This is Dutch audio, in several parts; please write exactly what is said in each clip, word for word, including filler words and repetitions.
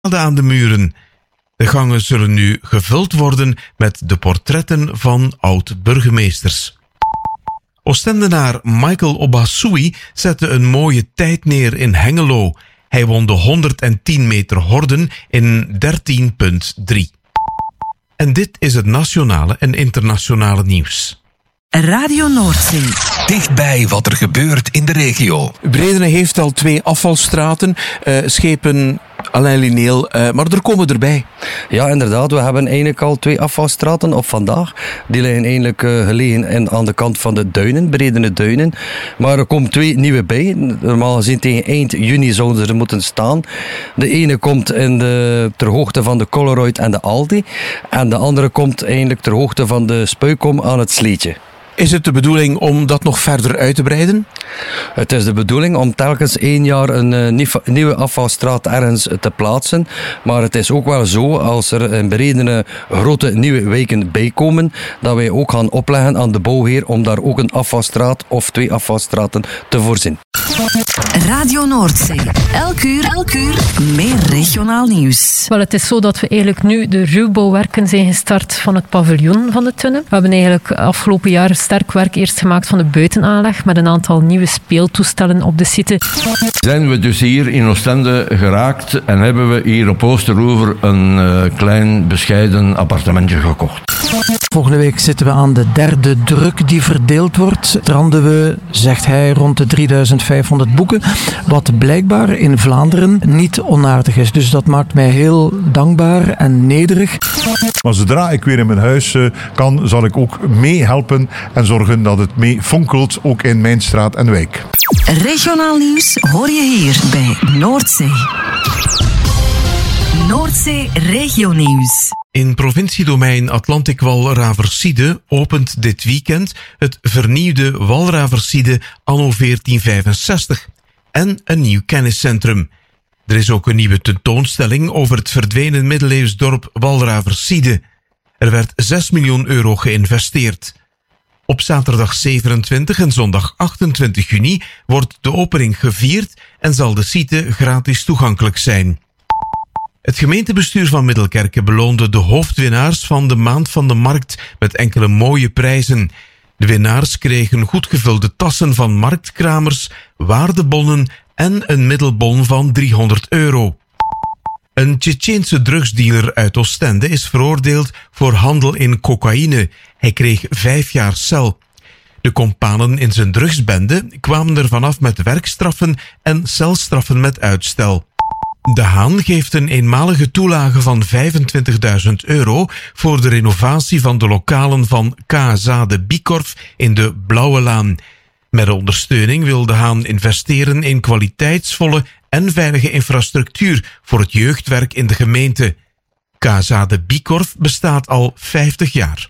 aan de muren. De gangen zullen nu gevuld worden met de portretten van oud-burgemeesters. Oostendenaar Michael Obasui zette een mooie tijd neer in Hengelo. Hij won de honderdtien meter horden in dertien komma drie. En dit is het nationale en internationale nieuws. Radio Noordzee. Dichtbij wat er gebeurt in de regio. Bredene heeft al twee afvalstraten, uh, schepen Alain Lineel, uh, maar er komen erbij. Ja, inderdaad. We hebben eigenlijk al twee afvalstraten op vandaag. Die liggen eigenlijk uh, gelegen in, aan de kant van de duinen, Bredene duinen. Maar er komen twee nieuwe bij. Normaal gezien tegen eind juni zouden ze er moeten staan. De ene komt in de, ter hoogte van de Coloroid en de Aldi. En de andere komt eigenlijk ter hoogte van de Spuikom aan het Sleetje. Is het de bedoeling om dat nog verder uit te breiden? Het is de bedoeling om telkens één jaar een uh, nieuwe afvalstraat ergens te plaatsen. Maar het is ook wel zo, als er in Bredene grote nieuwe wijken bijkomen, dat wij ook gaan opleggen aan de bouwheer om daar ook een afvalstraat of twee afvalstraten te voorzien. Radio Noordzee. Elk uur, elk uur meer regionaal nieuws. Wel, het is zo dat we eigenlijk nu de ruwbouwwerken zijn gestart van het paviljoen van de Tunne. We hebben eigenlijk afgelopen jaar sterk werk eerst gemaakt van de buitenaanleg met een aantal nieuwe speeltoestellen op de site. Zijn we dus hier in Oostende geraakt en hebben we hier op Oosteroever een uh, klein bescheiden appartementje gekocht. Volgende week zitten we aan de derde druk die verdeeld wordt. Stranden we, zegt hij, rond de drieduizend vijfhonderd boeken. Wat blijkbaar in Vlaanderen niet onaardig is. Dus dat maakt mij heel dankbaar en nederig. Maar zodra ik weer in mijn huis uh, kan, zal ik ook meehelpen en zorgen dat het mee fonkelt, ook in mijn straat en wijk. Regionaal nieuws hoor je hier bij Noordzee. Noordzee Regionieuws. In provinciedomein Atlantikwal-Raversiede opent dit weekend het vernieuwde Walraversiede anno veertien vijfenzestig en een nieuw kenniscentrum. Er is ook een nieuwe tentoonstelling over het verdwenen middeleeuws dorp Walraversiede. Er werd zes miljoen euro geïnvesteerd. Op zaterdag zevenentwintig en zondag achtentwintig juni wordt de opening gevierd en zal de site gratis toegankelijk zijn. Het gemeentebestuur van Middelkerke beloonde de hoofdwinnaars van de Maand van de Markt met enkele mooie prijzen. De winnaars kregen goed gevulde tassen van marktkramers, waardebonnen en een middelbon van driehonderd euro. Een Tsjetsjeense drugsdealer uit Oostende is veroordeeld voor handel in cocaïne. Hij kreeg vijf jaar cel. De kompanen in zijn drugsbende kwamen er vanaf met werkstraffen en celstraffen met uitstel. De Haan geeft een eenmalige toelage van vijfentwintigduizend euro voor de renovatie van de lokalen van K S A de Bikorf in de Blauwe Laan. Met de ondersteuning wil de Haan investeren in kwaliteitsvolle en veilige infrastructuur voor het jeugdwerk in de gemeente. K S A de Bikorf bestaat al vijftig jaar.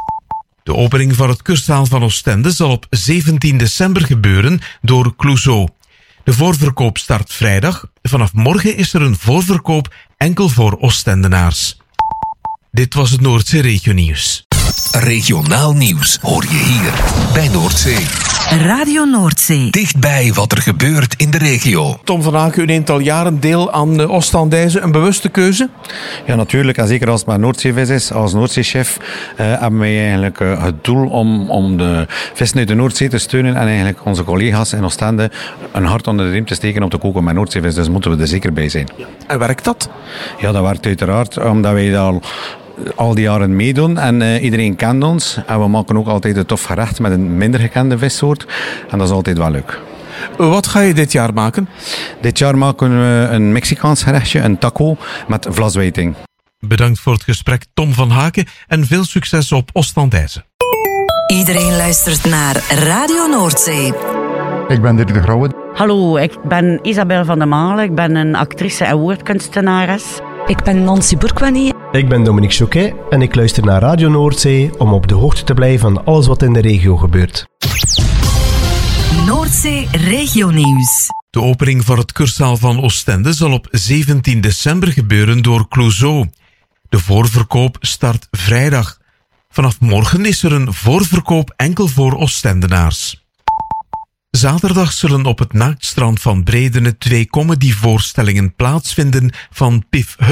De opening van het Kurszaal van Oostende zal op zeventien december gebeuren door Clouseau. De voorverkoop start vrijdag. Vanaf morgen is er een voorverkoop enkel voor Oostendenaars. Dit was het Noordzee Regionieuws. Regionaal nieuws hoor je hier bij Noordzee. Radio Noordzee. Dichtbij wat er gebeurt in de regio. Tom van Aken, u neemt al jaren deel aan de Oostendijze. Een bewuste keuze? Ja, natuurlijk. En zeker als het maar Noordzeevis is. Als Noordzeechef uh, hebben wij eigenlijk uh, het doel om, om de vissen uit de Noordzee te steunen en eigenlijk onze collega's in Oostende een hart onder de riem te steken om te koken met Noordzeevis. Dus moeten we er zeker bij zijn. En werkt dat? Ja, dat werkt uiteraard. Omdat wij al al die jaren meedoen en uh, iedereen kent ons. En we maken ook altijd een tof gerecht met een minder gekende vissoort. En dat is altijd wel leuk. Wat ga je dit jaar maken? Dit jaar maken we een Mexicaans gerechtje, een taco met vlaswijting. Bedankt voor het gesprek, Tom van Haken, en veel succes op Oostendijze. Iedereen luistert naar Radio Noordzee. Ik ben Dirk de Grauwe. Hallo, ik ben Isabel van der Malen. Ik ben een actrice en woordkunstenares. Ik ben Nancy Bourkwani. Ik ben Dominique Choquet en ik luister naar Radio Noordzee om op de hoogte te blijven van alles wat in de regio gebeurt. Noordzee Regionieuws. De opening van het Kurszaal van Oostende zal op zeventien december gebeuren door Clouseau. De voorverkoop start vrijdag. Vanaf morgen is er een voorverkoop enkel voor Oostendenaars. Zaterdag zullen op het Naaktstrand van Bredene twee comedyvoorstellingen plaatsvinden van Pif